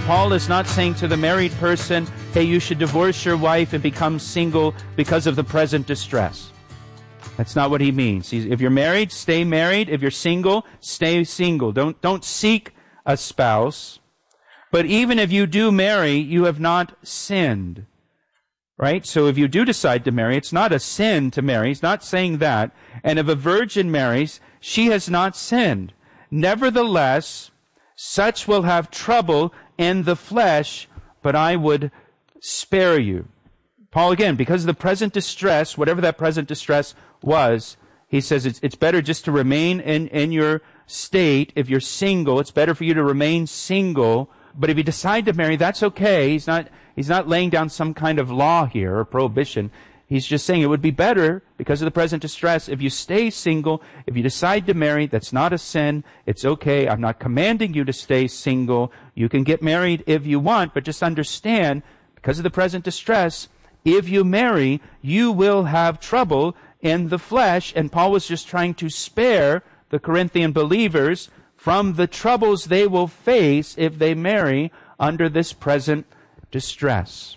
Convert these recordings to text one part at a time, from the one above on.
Paul is not saying to the married person, hey, you should divorce your wife and become single because of the present distress. That's not what he means. If you're married, stay married. If you're single, stay single. Don't seek a spouse. But even if you do marry, you have not sinned. Right? So if you do decide to marry, it's not a sin to marry. He's not saying that. And if a virgin marries, she has not sinned. Nevertheless, such will have trouble in the flesh, but I would spare you. Paul, again, because of the present distress, whatever that present distress was, he says it's better just to remain in your state. If you're single, it's better for you to remain single. But if you decide to marry, that's okay. He's not laying down some kind of law here or prohibition. He's just saying it would be better, because of the present distress, if you stay single. If you decide to marry, that's not a sin. It's okay. I'm not commanding you to stay single. You can get married if you want, but just understand, because of the present distress, if you marry, you will have trouble in the flesh. And Paul was just trying to spare the Corinthian believers from the troubles they will face if they marry under this present distress.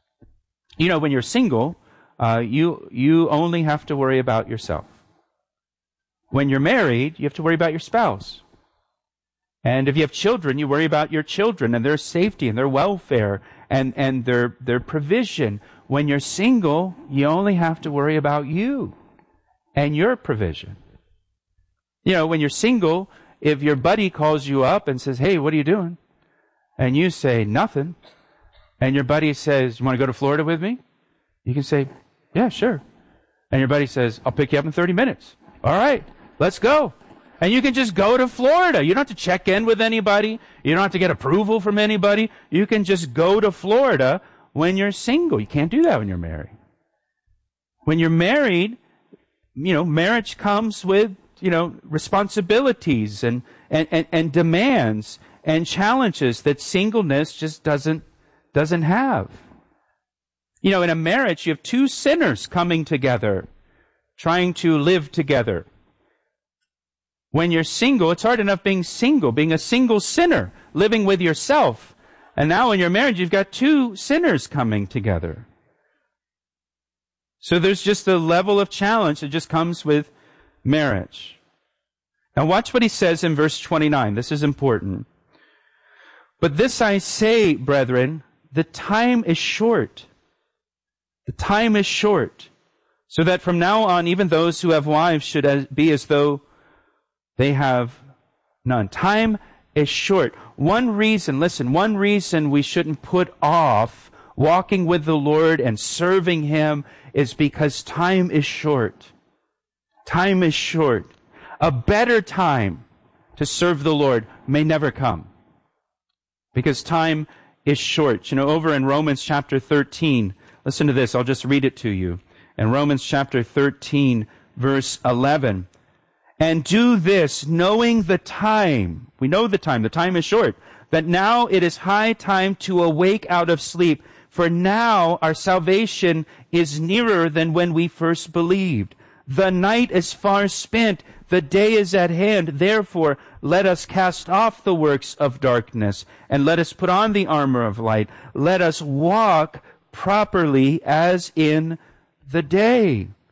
You know, when you're single, you only have to worry about yourself. When you're married, you have to worry about your spouse. And if you have children, you worry about your children and their safety and their welfare and their provision. When you're single, you only have to worry about you and your provision. You know, when you're single, if your buddy calls you up and says, hey, what are you doing? And you say, nothing. And your buddy says, you want to go to Florida with me? You can say, yeah, sure. And your buddy says, I'll pick you up in 30 minutes. All right, let's go. And you can just go to Florida. You don't have to check in with anybody. You don't have to get approval from anybody. You can just go to Florida when you're single. You can't do that when you're married. When you're married, you know, marriage comes with, you know, responsibilities and demands and challenges that singleness just doesn't have. You know, in a marriage, you have two sinners coming together, trying to live together. When you're single, it's hard enough being a single sinner, living with yourself. And now in your marriage, you've got two sinners coming together. So there's just a level of challenge that just comes with marriage. Now watch what he says in verse 29. This is important. But this I say, brethren, the time is short. The time is short, so that from now on, even those who have wives should be as though they have none. Time is short. One reason we shouldn't put off walking with the Lord and serving Him is because time is short. Time is short. A better time to serve the Lord may never come, because time is short. You know, over in Romans chapter 13, listen to this. I'll just read it to you. In Romans chapter 13, verse 11. And do this, knowing the time. We know the time is short. That now it is high time to awake out of sleep. For now our salvation is nearer than when we first believed. The night is far spent. The day is at hand. Therefore, let us cast off the works of darkness, and let us put on the armor of light. Let us walk properly as in the day.